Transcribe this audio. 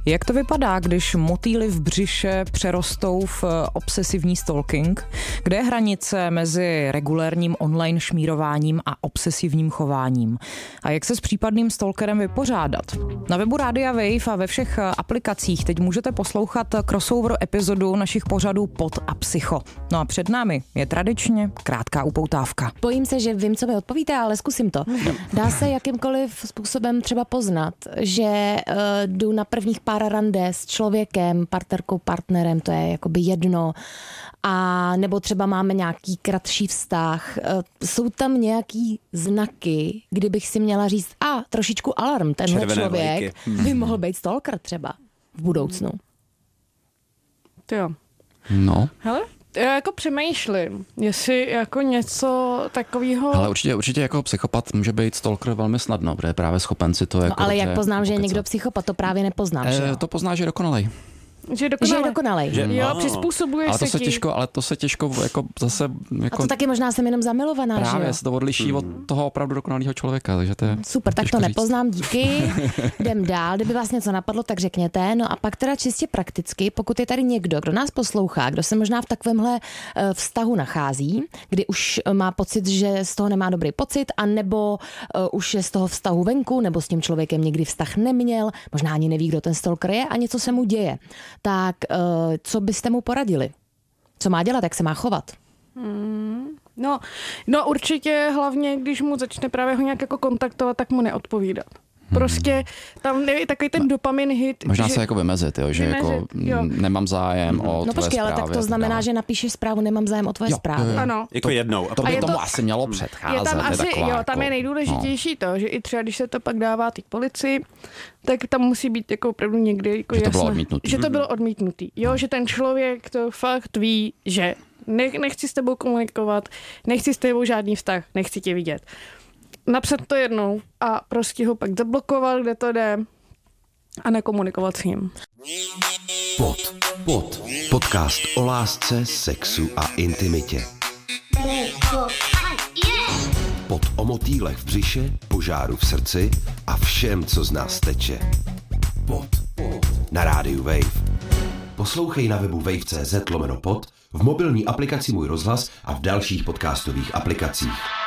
Jak to vypadá, když motýly v břiše přerostou v obsesivní stalking? Kde je hranice mezi regulérním online šmírováním a obsesivním chováním? A jak se s případným stalkerem vypořádat? Na webu Rádia Wave a ve všech aplikacích teď můžete poslouchat crossover epizodu našich pořadů Pod a Psycho. No a před námi je tradičně krátká upoutávka. Bojím se, že vím, co mi odpovíte, ale zkusím to. Dá se jakýmkoliv způsobem třeba poznat, že jdu na prvních pár rande s člověkem, partnerkou, partnerem, to je jakoby jedno, a nebo třeba máme nějaký kratší vztah. Jsou tam nějaký znaky, kdybych si měla říct, trošičku alarm, tenhle červené člověk by mohl být stalker třeba v budoucnu. To jo. No. Hele, já jako přemýšlím, jestli jako něco takového. Ale určitě jako psychopat může být stalker velmi snadno, protože je právě schopen si to jako. Ale jak poznám, že je někdo psychopat, to právě nepoznám, že jo? To poznáš, že je dokonalej. Že je dokonalej. Přizpůsobuje se ti. Ale to se těžko jako zase jako. A to taky možná jsem jenom zamilovaná, že jo? Právě se to odliší od toho opravdu dokonalého člověka, takže to je super, tak to nepoznám, díky. Jdem dál, kdyby vás něco napadlo, tak řekněte. No a pak teda čistě prakticky, pokud je tady někdo, kdo nás poslouchá, kdo se možná v takovémhle vztahu nachází, kdy už má pocit, že z toho nemá dobrý pocit, anebo už je z toho vztahu venku, nebo s tím člověkem někdy vztah neměl, možná ani neví, kdo ten stalker je a něco se mu děje. Tak co byste mu poradili? Co má dělat, jak se má chovat? No určitě hlavně, když mu začne právě ho nějak jako kontaktovat, tak mu neodpovídat. Prostě tam je takový ten dopamin hit. Možná se jako vymezit, že jako nemám zájem o tvoje No počkej, ale tak to znamená, že napíšeš zprávu, nemám zájem o tvoje zprávy. Ano. Jako jednou. A to by tomu asi mělo předcházet. Tam je nejdůležitější to, že i třeba, když se to pak dává té policii, tak tam musí být jako opravdu někdy jako že to bylo jasné, odmítnutý. že to bylo odmítnutý. Jo, že ten člověk to fakt ví, že nechci s tebou komunikovat, nechci s tebou žádný vztah, nechci tě vidět. Napsat to jednou a prostě ho pak zablokovat, kde to jde a nekomunikovat s ním. Podcast o lásce, sexu a intimitě. Pod o motýlech v břiše, požáru v srdci a všem, co z nás teče. Pod. Na rádiu Wave. Poslouchej na webu wave.cz/pod, v mobilní aplikaci Můj rozhlas a v dalších podcastových aplikacích.